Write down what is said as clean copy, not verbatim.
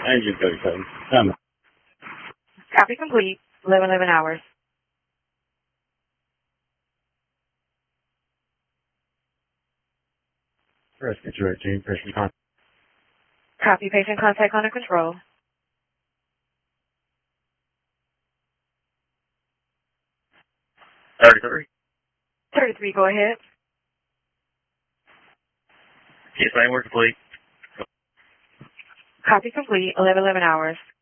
Engine 37. Come. Copy complete. 11 hours. Rescue 218, patient contact. Copy patient contact under control. 33. 33, go ahead. Yes, ma'am, we're complete. Copy complete. 11 hours.